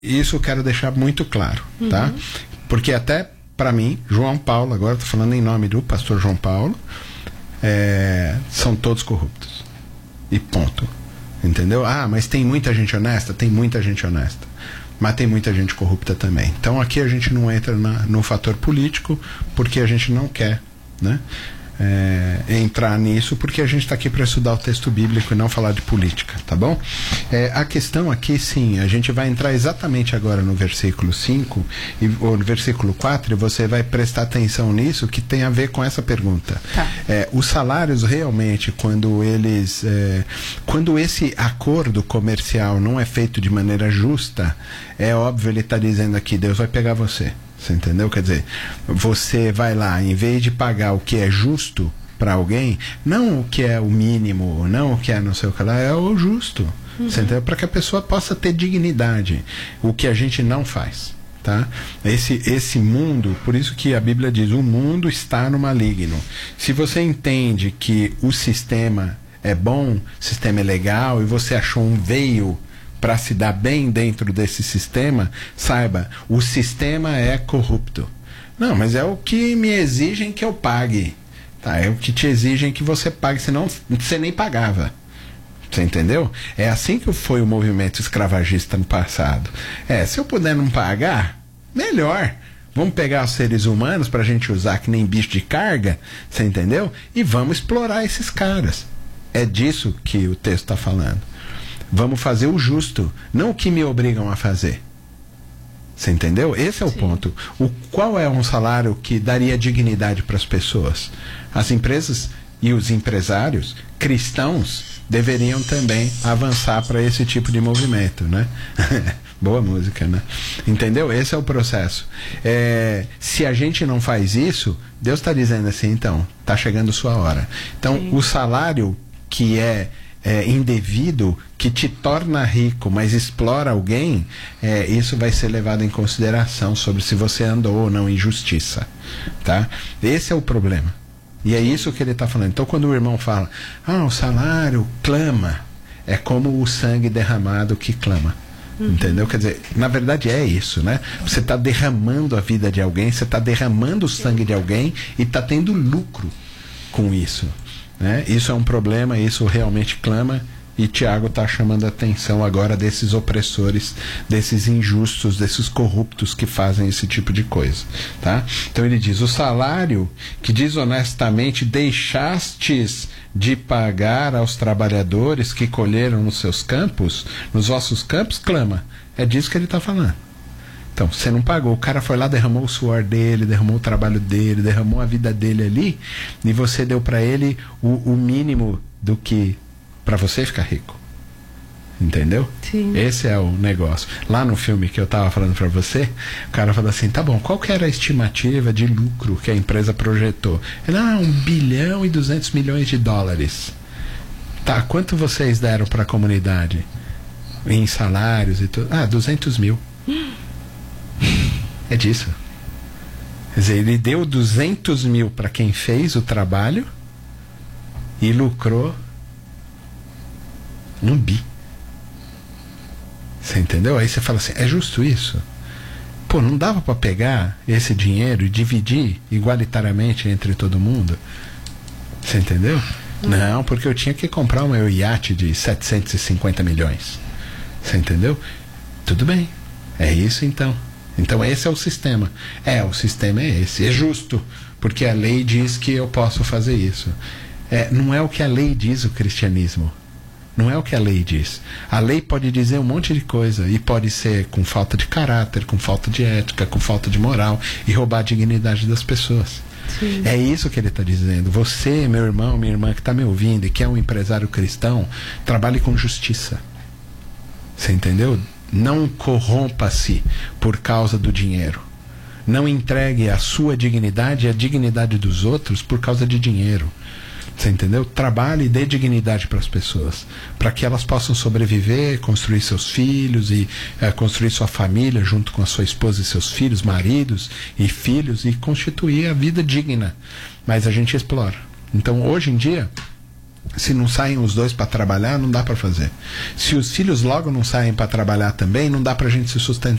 Isso eu quero deixar muito claro, tá? Porque até para mim, João Paulo, agora estou falando em nome do pastor João Paulo, são todos corruptos. E ponto. Entendeu? Ah, mas tem muita gente honesta? Tem muita gente honesta. Mas tem muita gente corrupta também. Então aqui a gente não entra no fator político, porque a gente não quer, né, entrar nisso, porque a gente está aqui para estudar o texto bíblico e não falar de política, tá bom? A questão aqui, sim, a gente vai entrar exatamente agora no versículo 5 ou no versículo 4, e você vai prestar atenção nisso, que tem a ver com essa pergunta. Tá. Os salários realmente, quando esse acordo comercial não é feito de maneira justa, é óbvio, ele está dizendo aqui, Deus vai pegar você. Você entendeu? Quer dizer, você vai lá, em vez de pagar o que é justo para alguém, não o que é o mínimo, não o que é não sei o que lá, é o justo. Você entendeu? Para que a pessoa possa ter dignidade. O que a gente não faz. Tá? Esse mundo, por isso que a Bíblia diz, o mundo está no maligno. Se você entende que o sistema é bom, o sistema é legal, e você achou um veio para se dar bem dentro desse sistema, saiba, o sistema é corrupto. Não, mas é o que me exigem que eu pague. Tá? É o que te exigem que você pague, senão você nem pagava. Você entendeu? É assim que foi o movimento escravagista no passado. Se eu puder não pagar, melhor. Vamos pegar os seres humanos para a gente usar que nem bicho de carga, você entendeu? E vamos explorar esses caras. É disso que o texto está falando. Vamos fazer o justo, não o que me obrigam a fazer. Você entendeu? Esse é o ponto. Qual é um salário que daria dignidade para as pessoas? As empresas e os empresários cristãos deveriam também avançar para esse tipo de movimento, né? Boa música, né? Entendeu? Esse é o processo. Se a gente não faz isso, Deus está dizendo assim, então, está chegando sua hora. Então, o salário que é indevido, que te torna rico, mas explora alguém, isso vai ser levado em consideração sobre se você andou ou não em justiça, tá? Esse é o problema. E é isso que ele está falando. Então, quando o irmão fala, o salário clama, é como o sangue derramado que clama. Entendeu? Quer dizer, na verdade é isso, né? Você está derramando a vida de alguém, você está derramando o sangue de alguém e está tendo lucro com isso. Né? Isso é um problema, isso realmente clama, e Tiago está chamando a atenção agora desses opressores, desses injustos, desses corruptos que fazem esse tipo de coisa, tá? Então ele diz, o salário que desonestamente deixastes de pagar aos trabalhadores que colheram nos seus campos, nos vossos campos, clama. É disso que ele está falando. Então, você não pagou, o cara foi lá, derramou o suor dele, derramou o trabalho dele, derramou a vida dele ali, e você deu para ele o mínimo do que para você ficar rico. Entendeu? Sim. Esse é o negócio. Lá no filme que eu tava falando para você, o cara falou assim, tá bom, qual que era a estimativa de lucro que a empresa projetou? Ele, 1 bilhão e 200 milhões de dólares. Tá, quanto vocês deram para a comunidade? Em salários e tudo? 200 mil. É disso. Quer dizer, ele deu 200 mil para quem fez o trabalho e lucrou 1 bi. Você entendeu? Aí você fala assim, é justo isso? Pô, não dava para pegar esse dinheiro e dividir igualitariamente entre todo mundo? Você entendeu? Não, porque eu tinha que comprar o meu iate de 750 milhões. Você entendeu? Tudo bem. É isso então. Então esse é o sistema. O sistema é esse. É justo, porque a lei diz que eu posso fazer isso. Não é o que a lei diz, o cristianismo. Não é o que a lei diz. A lei pode dizer um monte de coisa, e pode ser com falta de caráter, com falta de ética, com falta de moral, e roubar a dignidade das pessoas. Sim. É isso que ele está dizendo. Você, meu irmão, minha irmã que está me ouvindo e que é um empresário cristão, trabalhe com justiça. Você entendeu? Não corrompa-se por causa do dinheiro. Não entregue a sua dignidade e a dignidade dos outros por causa de dinheiro. Você entendeu? Trabalhe e dê dignidade para as pessoas, para que elas possam sobreviver, construir seus filhos e construir sua família junto com a sua esposa e seus filhos, maridos e filhos, e constituir a vida digna. Mas a gente explora. Então, hoje em dia, Se não saem os dois para trabalhar, não dá para fazer. Se os filhos logo não saem para trabalhar também, não dá para a gente se sustentar.